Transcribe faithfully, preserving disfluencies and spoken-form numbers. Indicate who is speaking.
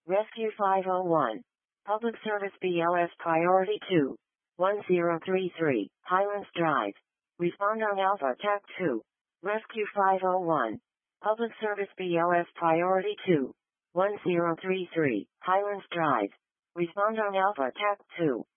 Speaker 1: Rescue five oh one. Public Service B L S Priority two. one zero three three, Highlands Drive. Respond on Alpha T A C two. Rescue five oh one. Public Service B L S Priority two. one zero three three, Highlands Drive. Respond on Alpha T A C two.